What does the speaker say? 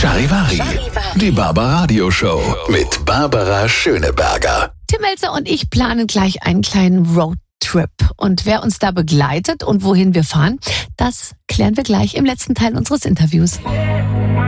Charivari, die Barbaradio Show mit Barbara Schöneberger. Tim Melzer und ich planen gleich einen kleinen Roadtrip. Und wer uns da begleitet und wohin wir fahren, das klären wir gleich im letzten Teil unseres Interviews.